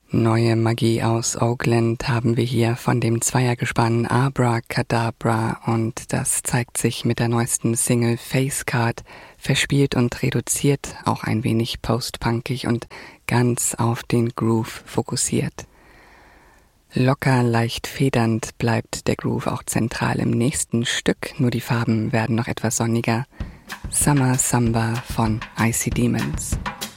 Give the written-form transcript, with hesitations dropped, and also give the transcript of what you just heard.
Neue Magie aus Oakland haben wir hier von dem Zweiergespann Abracadabra und das zeigt sich mit der neuesten Single Facecard, verspielt und reduziert, auch ein wenig postpunkig und ganz auf den Groove fokussiert. Locker, leicht federnd bleibt der Groove auch zentral im nächsten Stück, nur die Farben werden noch etwas sonniger. Summer Samba von Icy Demons.